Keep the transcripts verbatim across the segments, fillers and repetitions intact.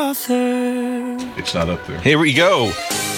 author. It's not up there. Here we go.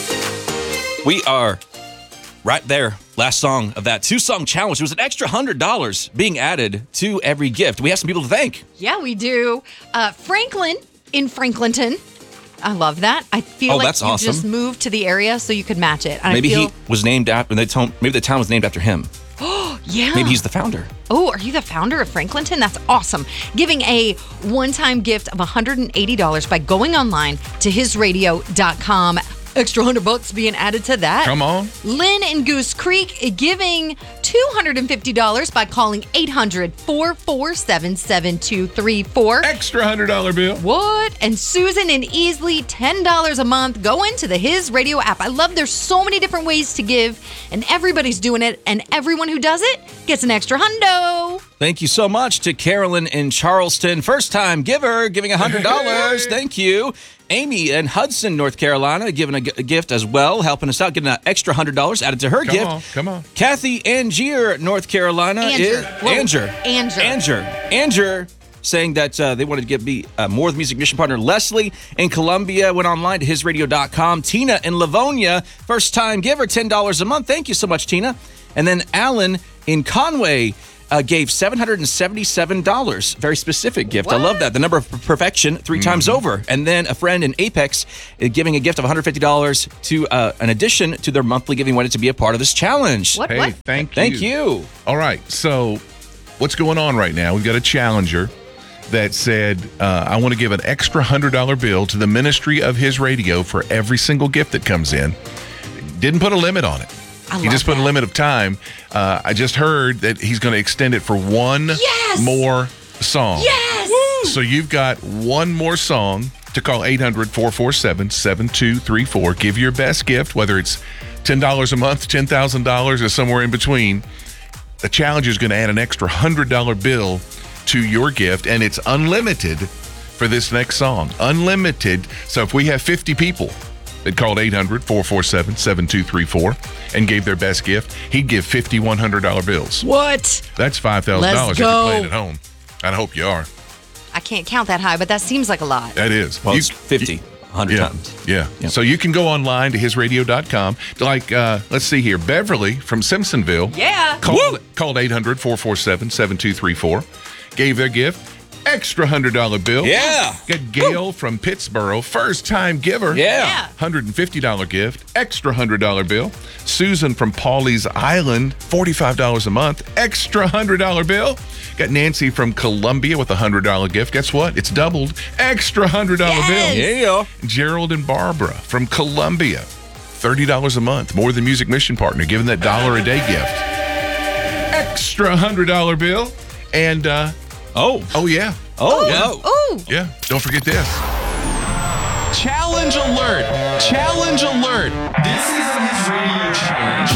We are right there. Last song of that two-song challenge. It was an extra one hundred dollars being added to every gift. We have some people to thank. Yeah, we do. Uh, Franklin in Franklinton. I love that. I feel Oh, like that's you awesome. just moved to the area so you could match it. And Maybe I feel, he was named after, they told, maybe the town was named after him. yeah. Maybe he's the founder. Oh, are you the founder of Franklinton? That's awesome. Giving a one-time gift of one hundred eighty dollars by going online to his radio dot com. Extra one hundred bucks being added to that. Come on. Lynn in Goose Creek giving two hundred fifty dollars by calling eight hundred, four four seven, seven two three four. Extra one hundred dollar bill. What? And Susan in Easley, ten dollars a month. Go into the His Radio app. I love there's so many different ways to give, and everybody's doing it, and everyone who does it gets an extra hundo. Thank you so much to Carolyn in Charleston. First time giver, giving one hundred dollars. Thank you. Amy in Hudson, North Carolina, giving a, g- a gift as well, helping us out, getting an extra one hundred dollars added to her Come gift. on, come on. Kathy Angier, North Carolina. Anger. Is, Whoa. Anger. Anger. Anger. Anger. Saying that uh, they wanted to give me uh, more of the music mission partner. Leslie in Columbia went online to his radio dot com. Tina in Livonia, first time giver, ten dollars a month. Thank you so much, Tina. And then Alan in Conway uh, gave seven hundred seventy-seven dollars. Very specific gift. What? I love that. The number of perfection three mm-hmm. times over. And then a friend in Apex uh, giving a gift of one hundred fifty dollars to uh, an addition to their monthly giving, wanted to be a part of this challenge. What? Hey, What? thank you. Thank you. All right, so what's going on right now? We've got a challenger that said, uh, I want to give an extra one hundred dollar bill to the ministry of his radio for every single gift that comes in. Didn't put a limit on it. I He love just put that. a limit of time. Uh, I just heard that he's going to extend it for one Yes! more song. Yes! So you've got one more song to call eight hundred, four four seven, seven two three four. Give your best gift, whether it's ten dollars a month, ten thousand dollars, or somewhere in between. The challenger is going to add an extra one hundred dollar bill to your gift, and it's unlimited for this next song. Unlimited. So if we have fifty people that called eight hundred, four four seven, seven two three four and gave their best gift, he'd give fifty one hundred dollar bills. What? That's five thousand dollars Let's if you're go. playing at home. And I hope you are. I can't count that high, but that seems like a lot. That is. Well, You- it's fifty, one hundred yeah, times. yeah. Yeah. So you can go online to his radio dot com. Like, uh, let's see here. Beverly from Simpsonville Yeah. called, called eight hundred, four four seven, seven two three four. Gave their gift. Extra one hundred dollar bill. Yeah. Got Gail from Pittsburgh. First time giver. Yeah. Yeah. one hundred fifty dollar gift. Extra one hundred dollar bill. Susan from Pawleys Island. forty-five dollars a month. Extra one hundred dollar bill. Got Nancy from Columbia with a one hundred dollar gift. Guess what? It's doubled. Extra one hundred dollar Yes. bill. Yeah. Gerald and Barbara from Columbia. thirty dollars a month. More than Music Mission Partner. Giving that dollar a day gift. Extra one hundred dollar bill. And, uh, Oh. oh, yeah. Oh. Yeah. Oh. Oh. Yeah. Don't forget this. Challenge alert! Challenge alert! This is the His Radio Challenge.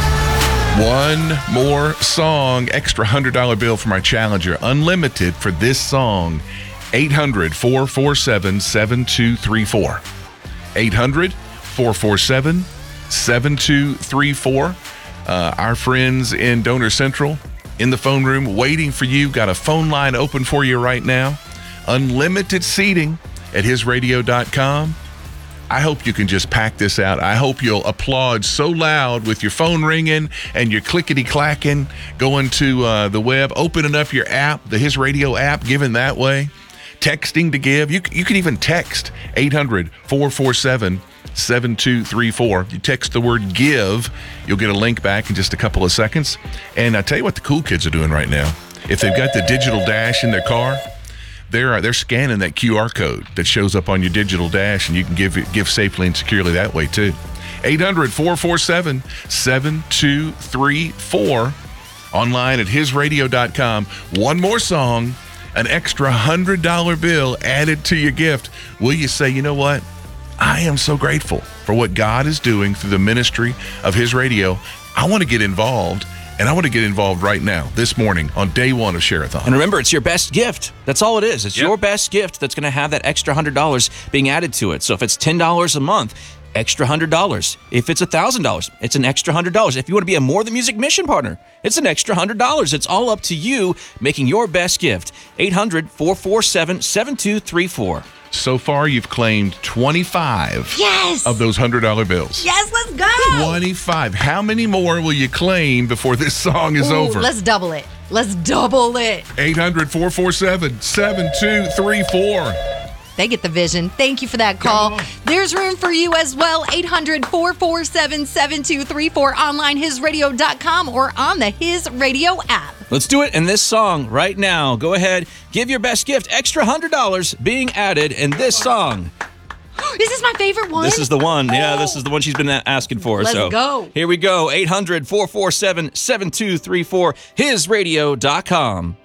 One more song, extra one hundred dollar bill for my challenger, unlimited for this song. eight hundred, four four seven, seven two three four. eight hundred, four four seven, seven two three four. Uh, our friends in Donor Central in the phone room waiting for you. Got a phone line open for you right now. Unlimited seating at his radio dot com. I hope you can just pack this out. I hope you'll applaud so loud with your phone ringing and your clickety-clacking, going to uh, the web, opening up your app, the His Radio app, giving that way, texting to give. You, you can even text eight hundred, four four seven, seven two three four. You text the word give, you'll get a link back in just a couple of seconds. And I tell you what the cool kids are doing right now. If they've got the digital dash in their car, They're, they're scanning that Q R code that shows up on your digital dash, and you can give give safely and securely that way, too. eight hundred, four four seven, seven two three four. Online at his radio dot com. One more song, an extra one hundred dollar bill added to your gift. Will you say, you know what? I am so grateful for what God is doing through the ministry of His Radio. I want to get involved. And I want to get involved right now, this morning, on day one of Share-a-thon. And remember, it's your best gift. That's all it is. It's Yep. your best gift that's going to have that extra one hundred dollars being added to it. So if it's ten dollars a month, extra one hundred dollars. If it's one thousand dollars, it's an extra one hundred dollars. If you want to be a More Than Music mission partner, it's an extra one hundred dollars. It's all up to you making your best gift. eight hundred, four four seven, seven two three four. So far, you've claimed twenty-five Yes. of those one hundred dollar bills. Yes, let's go. twenty-five. How many more will you claim before this song is Ooh, over? Let's double it. Let's double it. eight hundred, four four seven, seven two three four. They get the vision. Thank you for that call. There's room for you as well. eight hundred, four four seven, seven two three four, online his radio dot com or on the His Radio app. Let's do it in this song right now. Go ahead, give your best gift. Extra one hundred dollars being added in this song. Is this my favorite one? This is the one. Yeah, this is the one she's been asking for. Let's so go. Here we go. eight hundred, four four seven, seven two three four, his radio dot com.